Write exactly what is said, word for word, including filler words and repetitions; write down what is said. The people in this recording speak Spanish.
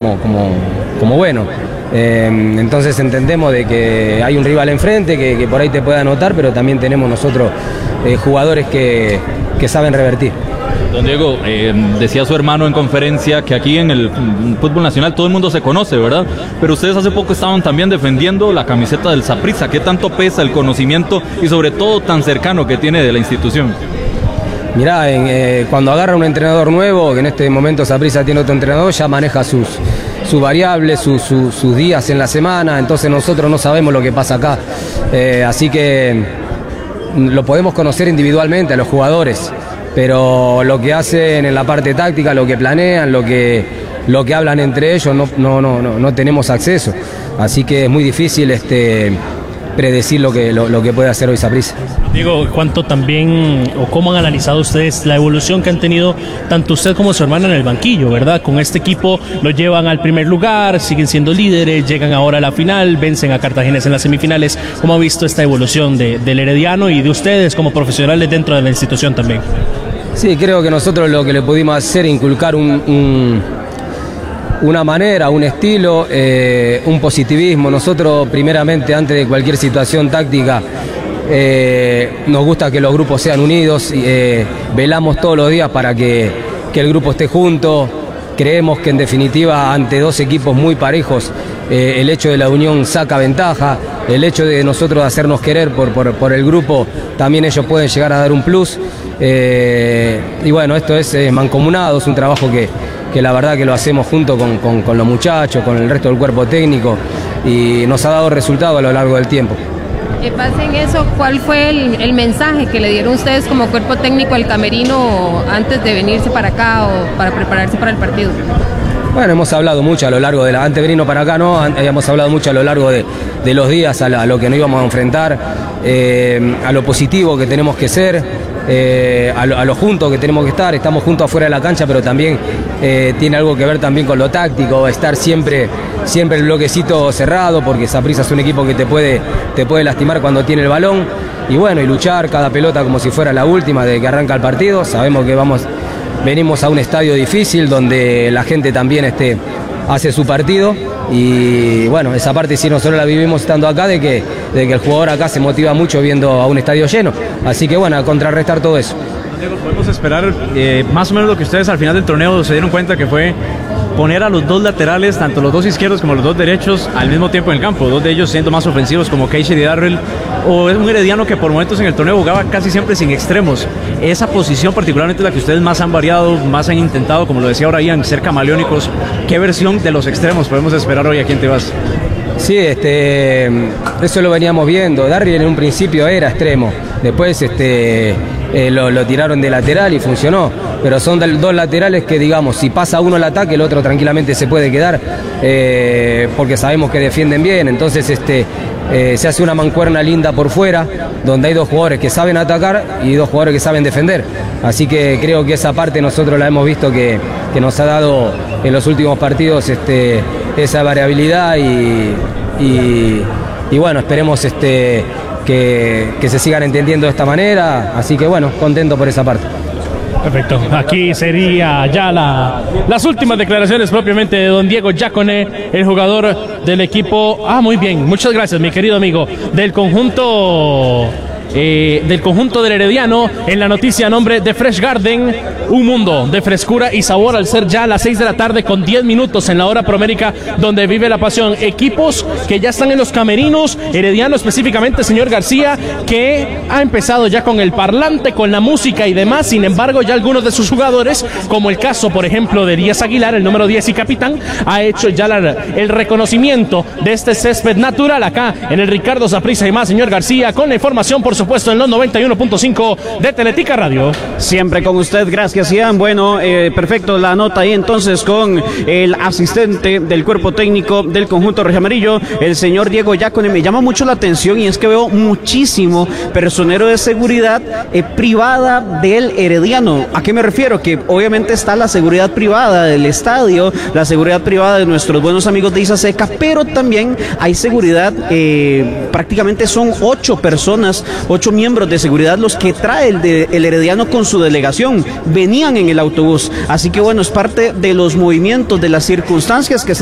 como, como, como bueno. Eh, entonces entendemos de que hay un rival enfrente que, que por ahí te puede anotar, pero también tenemos nosotros eh, jugadores que, que saben revertir. Don Diego, eh, decía su hermano en conferencia que aquí en el fútbol nacional todo el mundo se conoce, ¿verdad? Pero ustedes hace poco estaban también defendiendo la camiseta del Saprissa. ¿Qué tanto pesa el conocimiento y sobre todo tan cercano que tiene de la institución? Mirá, en, eh, cuando agarra un entrenador nuevo, que en este momento Saprissa tiene otro entrenador, ya maneja sus, sus variables, sus, sus, sus días en la semana, entonces nosotros no sabemos lo que pasa acá. Eh, así que lo podemos conocer individualmente a los jugadores, pero lo que hacen en la parte táctica, lo que planean, lo que, lo que hablan entre ellos, no, no, no, no, no tenemos acceso. Así que es muy difícil este, predecir lo que, lo, lo que puede hacer hoy Saprissa. Digo, ¿cuánto también o cómo han analizado ustedes la evolución que han tenido tanto usted como su hermana en el banquillo, verdad? Con este equipo lo llevan al primer lugar, siguen siendo líderes, llegan ahora a la final, vencen a Cartaginés en las semifinales. ¿Cómo ha visto esta evolución de, del Herediano y de ustedes como profesionales dentro de la institución también? Sí, creo que nosotros lo que le pudimos hacer es inculcar un, un, una manera, un estilo, eh, un positivismo. Nosotros primeramente, antes de cualquier situación táctica, Eh, nos gusta que los grupos sean unidos, eh, velamos todos los días para que, que el grupo esté junto. Creemos que en definitiva ante dos equipos muy parejos eh, el hecho de la unión saca ventaja, el hecho de nosotros hacernos querer por, por, por el grupo, también ellos pueden llegar a dar un plus. Eh, y bueno, esto es eh, mancomunado, es un trabajo que, que la verdad que lo hacemos junto con, con, con los muchachos, con el resto del cuerpo técnico, y nos ha dado resultado a lo largo del tiempo. En base en eso, ¿cuál fue el, el mensaje que le dieron ustedes como cuerpo técnico al camerino antes de venirse para acá o para prepararse para el partido? Bueno, hemos hablado mucho a lo largo de la... Antes de venirnos para acá, ¿no? Hemos hablado mucho a lo largo de, de los días a, la, a lo que nos íbamos a enfrentar, eh, a lo positivo que tenemos que ser, eh, a, lo, a lo juntos que tenemos que estar. Estamos juntos afuera de la cancha, pero también eh, tiene algo que ver también con lo táctico, estar siempre, siempre el bloquecito cerrado, porque Saprissa es un equipo que te puede, te puede lastimar cuando tiene el balón. Y bueno, y luchar cada pelota como si fuera la última desde que arranca el partido. Sabemos que vamos... Venimos a un estadio difícil donde la gente también este, hace su partido y bueno, esa parte sí nosotros la vivimos estando acá, de que, de que el jugador acá se motiva mucho viendo a un estadio lleno, así que bueno, a contrarrestar todo eso. Diego, podemos esperar eh, más o menos lo que ustedes al final del torneo se dieron cuenta que fue poner a los dos laterales, tanto los dos izquierdos como los dos derechos, al mismo tiempo en el campo, dos de ellos siendo más ofensivos como Keisher y Darrell, o es un Herediano que por momentos en el torneo jugaba casi siempre sin extremos. Esa posición particularmente es la que ustedes más han variado, más han intentado, como lo decía ahora Ian, ser camaleónicos. ¿Qué versión de los extremos podemos esperar hoy aquí en Tebas? Sí, este, eso lo veníamos viendo. Darrell en un principio era extremo, después este, eh, lo, lo tiraron de lateral y funcionó, pero son dos laterales que, digamos, si pasa uno al ataque, el otro tranquilamente se puede quedar, eh, porque sabemos que defienden bien. Entonces este, eh, se hace una mancuerna linda por fuera, donde hay dos jugadores que saben atacar y dos jugadores que saben defender. Así que creo que esa parte nosotros la hemos visto que, que nos ha dado en los últimos partidos este, esa variabilidad y, y, y bueno, esperemos este, que, que se sigan entendiendo de esta manera. Así que bueno, contento por esa parte. Perfecto, aquí sería ya la, las últimas declaraciones propiamente de don Diego Yacone, el jugador del equipo. Ah, muy bien, muchas gracias mi querido amigo, del conjunto eh, del conjunto del Herediano, en la noticia a nombre de Fresh Garden, un mundo de frescura y sabor al ser ya a las seis de la tarde con diez minutos en la hora promérica donde vive la pasión. Equipos que ya están en los camerinos, Herediano específicamente, señor García, que ha empezado ya con el parlante, con la música y demás. Sin embargo, ya algunos de sus jugadores, como el caso por ejemplo de Díaz Aguilar, el número diez y capitán, ha hecho ya la, el reconocimiento de este césped natural acá en el Ricardo Saprissa y más, señor García, con la información por supuesto en los noventa y uno punto cinco de Teletica Radio. Siempre con usted, gracias Ian. Bueno, eh, perfecto, la nota ahí entonces con el asistente del cuerpo técnico del conjunto rojamarillo, el señor Diego Yacone. Me llama mucho la atención y es que veo muchísimo personero de seguridad eh, privada del Herediano. ¿A qué me refiero? Que obviamente está la seguridad privada del estadio, la seguridad privada de nuestros buenos amigos de Isaseca, pero también hay seguridad, eh, prácticamente son ocho personas, ocho miembros de seguridad los que trae el, de, el Herediano con su delegación. Venían en el autobús, así que bueno, es parte de los movimientos, de las circunstancias que se